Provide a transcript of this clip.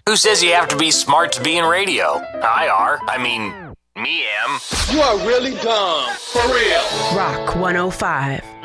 Who says you have to be smart to be in radio? I are. Me am. You are really dumb. For real. Rock 105.